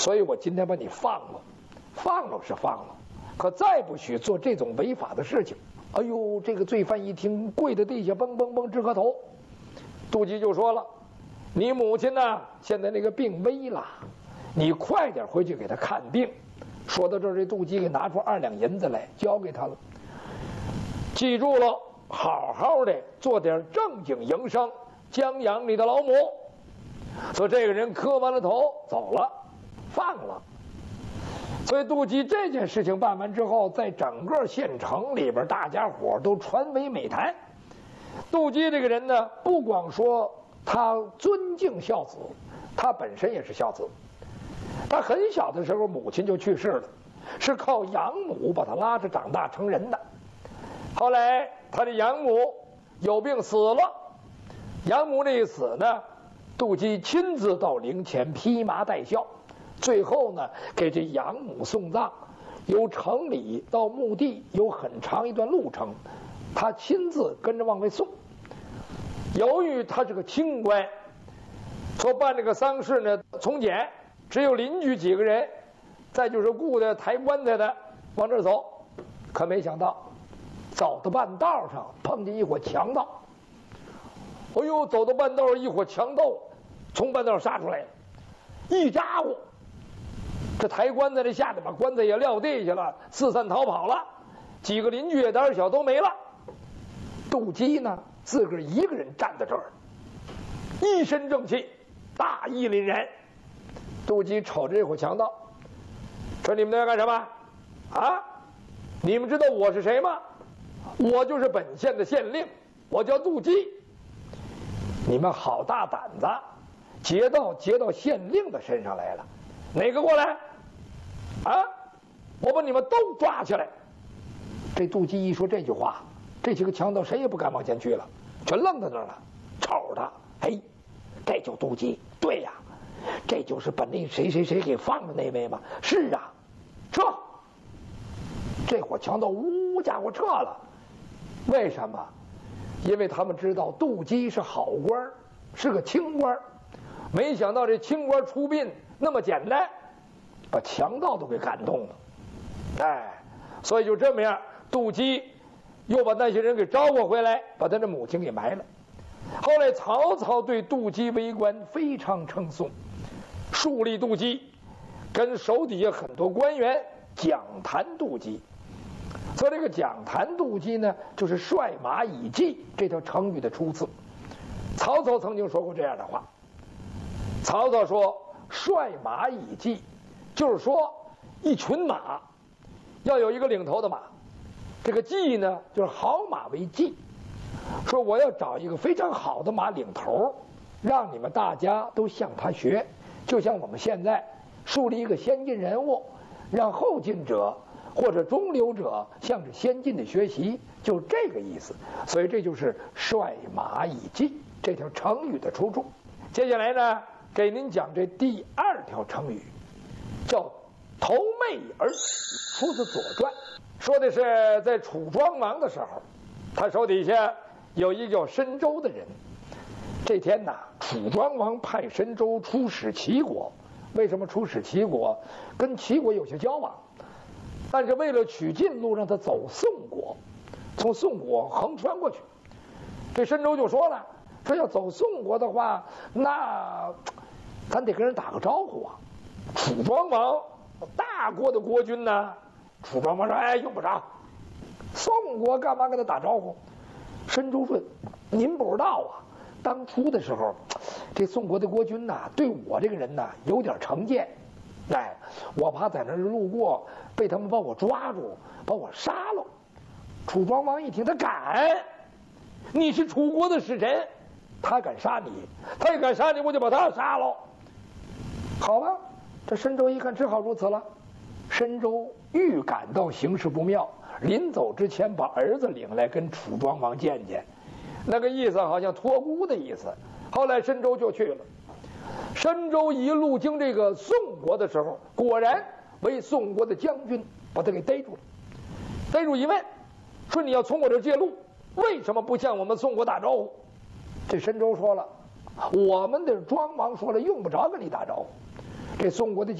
所以我今天把你放了，放了是放了，可再不许做这种违法的事情。哎呦，这个罪犯一听，跪在地下蹦蹦蹦直磕头。杜基就说了：“你母亲呢，现在那个病危了，你快点回去给她看病。”说到这儿，这杜基给拿出2两银子来，交给他了。记住了，好好的做点正经营生，将养你的老母。所以这个人磕完了头走了，放了。所以杜基这件事情办完之后，在整个县城里边，大家伙都传为美谈。杜基这个人呢，不光说他尊敬孝子，他本身也是孝子。他很小的时候母亲就去世了，是靠养母把他拉着长大成人的。后来他的养母有病死了，养母这一死呢，杜基亲自到灵前披麻戴孝，最后呢给这养母送葬。由城里到墓地有很长一段路程，他亲自跟着往外送。由于他是个清官，说办这个丧事呢从简，只有邻居几个人，再就是雇的抬棺材的往这儿走。可没想到走到半道上碰见一伙强盗。哎呦，走到半道一伙强盗从半道杀出来，一家伙，这抬棺材的吓得把棺材也撂地下了，四散逃跑了。几个邻居也胆小都没了。杜基呢自个儿一个人站在这儿，一身正气，大义凛然。杜基瞅着这伙强盗，说：“你们都要干什么？啊？你们知道我是谁吗？我就是本县的县令，我叫杜基。你们好大胆子，劫到县令的身上来了，哪个过来？啊？我把你们都抓起来！”这杜基一说这句话，这几个强盗谁也不敢往前去了，全愣在那儿了，瞅着他。哎，这就杜基，对呀，这就是把那谁给放的那位吗？是啊，撤！这伙强盗呜家伙撤了。为什么？因为他们知道杜基是好官，是个清官。没想到这清官出殡那么简单，把强盗都给感动了。哎，所以就这么样，杜基又把那些人给招呼回来，把他的母亲给埋了。后来曹操对杜基为官非常称颂，树立杜基，跟手底下很多官员讲谈杜基。所以这个讲谈杜基呢，就是率马以骑这条成语的出自。曹操曾经说过这样的话，曹操说率马以骑，就是说一群马要有一个领头的马，这个骑呢就是好马为骑。说我要找一个非常好的马领头，让你们大家都向他学，就像我们现在树立一个先进人物，让后进者或者中流者向着先进的学习，就这个意思。所以这就是率马以骑这条成语的出处。接下来呢，给您讲这第2条成语，叫投媚而死，出自《左传》，说的是在楚庄王的时候，他手底下有一个叫申州的人。这天呐，楚庄王派申州出使齐国。为什么出使齐国？跟齐国有些交往，但是为了取近路，让他走宋国，从宋国横穿过去。这申州就说了，说要走宋国的话，那咱得跟人打个招呼啊。楚庄王大国的国君呢，楚庄王说：“哎，用不着，宋国干嘛跟他打招呼？”申州说：“您不知道啊，当初的时候，这宋国的国君呐，对我这个人呐有点成见，哎，我怕在那儿路过，被他们把我抓住，把我杀了。”楚庄王一听，他敢？你是楚国的使臣，他敢杀你，他也敢杀你，我就把他杀了。好吧，这申州一看，只好如此了。申州预感到形势不妙，临走之前把儿子领来跟楚庄王见见，那个意思好像托孤的意思。后来申州就去了。申州一路经这个宋国的时候，果然为宋国的将军把他给逮住了。逮住一问，说：“你要从我这借路，为什么不向我们宋国打招呼？”这申州说了：“我们的庄王说了，用不着跟你打招呼。”这宋国的